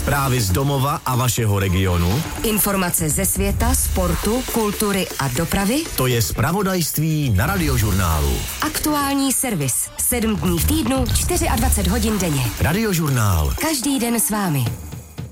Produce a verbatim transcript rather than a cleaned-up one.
Zprávy z domova a vašeho regionu. Informace ze světa, sportu, kultury a dopravy. To je zpravodajství na Radiožurnálu. Aktuální servis. Sedm dní v týdnu, dvacet čtyři hodin denně. Radiožurnál. Každý den s vámi.